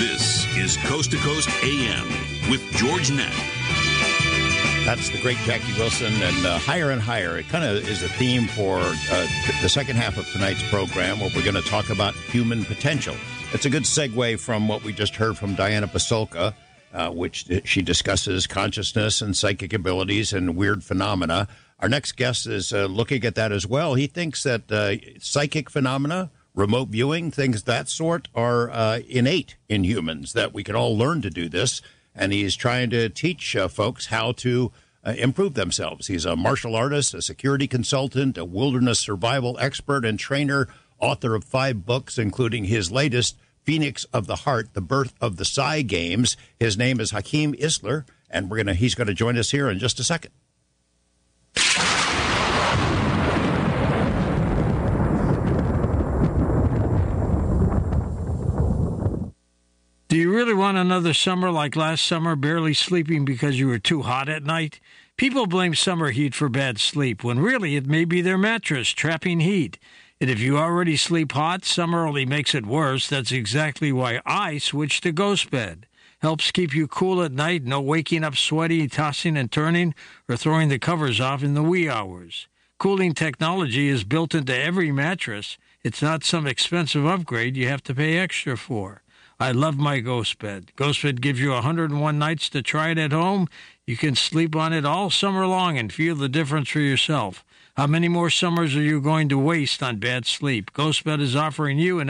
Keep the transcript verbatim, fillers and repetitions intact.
This is Coast to Coast A M with George Knapp. That's the great Jackie Wilson, and uh, Higher and Higher. It kind of is a theme for uh, the second half of tonight's program, where we're going to talk about human potential. It's a good segue from what we just heard from Diana Pasulka, uh, which she discusses consciousness and psychic abilities and weird phenomena. Our next guest is uh, looking at that as well. He thinks that uh, psychic phenomena, remote viewing, things of that sort, are uh, innate in humans, that we can all learn to do this. And he's trying to teach uh, folks how to uh, improve themselves. He's a martial artist, a security consultant, a wilderness survival expert and trainer, author of five books, including his latest, Phoenix of the Heart, The Birth of the Psy Games. His name is Hakeem Isler, and we're gonna he's going to join us here in just a second. Do you really want another summer like last summer, barely sleeping because you were too hot at night? People blame summer heat for bad sleep, when really it may be their mattress trapping heat. And if you already sleep hot, summer only makes it worse. That's exactly why I switched to Ghost Bed. Helps keep you cool at night, no waking up sweaty, tossing and turning, or throwing the covers off in the wee hours. Cooling technology is built into every mattress. It's not some expensive upgrade you have to pay extra for. I love my Ghost Bed. Ghost Bed gives you one hundred one nights to try it at home. You can sleep on it all summer long and feel the difference for yourself. How many more summers are you going to waste on bad sleep? Ghost Bed is offering you an